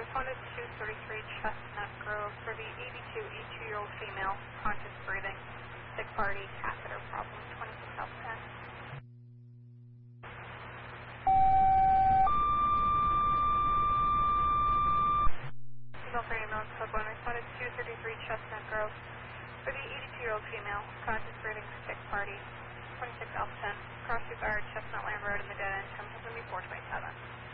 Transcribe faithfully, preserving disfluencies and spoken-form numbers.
responded to two thirty-three Chestnut Grove for the eighty-two, eighty-two-year-old female, conscious breathing, sick party, catheter problem, twenty-six Alpha ten. Female for ambulance, code one, responded to two thirty-three Chestnut Grove for the eighty-two-year-old female, conscious breathing, sick party, twenty-six Alpha ten, cross the guard, Chestnut Land Road in the dead end, ten before twenty-seven.